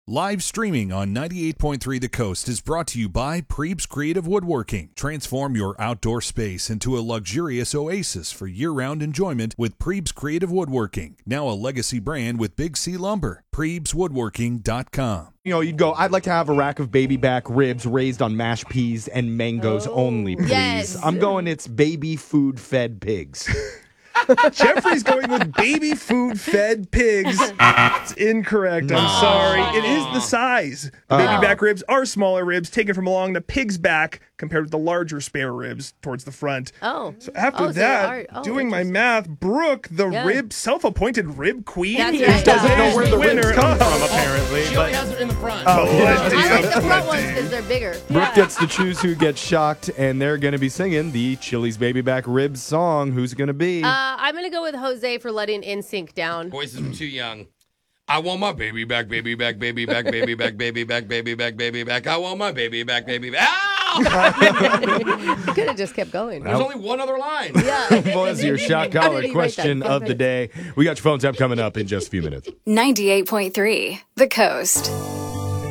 Live streaming on 98.3 The Coast is brought to you by Preeb's Creative Woodworking. Transform your outdoor space into a luxurious oasis for year-round enjoyment with Preeb's Creative Woodworking. Now a legacy brand with Big C Lumber. PreebsWoodworking.com. You know, you'd go, I'd like to have a rack of baby back ribs raised on mashed peas and mangoes only, please. Yes. I'm going, it's baby food fed pigs. Jeffrey's going with baby food fed pigs. It's incorrect. I'm sorry. It is the size. The baby back ribs are smaller ribs taken from along the pig's back compared with the larger spare ribs towards the front. Oh. So after that, doing my math, Brooke, the self-appointed rib queen, Doesn't know where the ribs come from, apparently. She only has it in the front. I like the front ones because they're bigger. Brooke gets to choose who gets shocked, and they're going to be singing the Chili's Baby Back Ribs song. Who's it going to be? I'm going to go with Jose for letting NSYNC down. Voices are too young. I want my baby back, baby back, baby back, baby back, baby back, baby back, baby back. I want my baby back, baby back. Ow! You could have just kept going. There's only one other line. Yeah. Was your shock collar question of the day. We got your phones up coming up in just a few minutes. 98.3 The Coast.